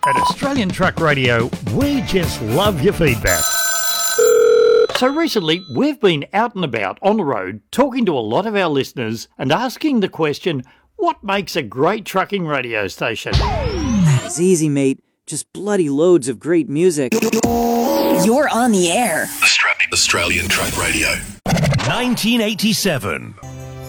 At Australian Truck Radio, we just love your feedback. So recently, we've been out and about on the road talking to a lot of our listeners and asking the question, what makes a great trucking radio station? That is easy, mate. Just bloody loads of great music. You're on the air. Australian Truck Radio. 1987.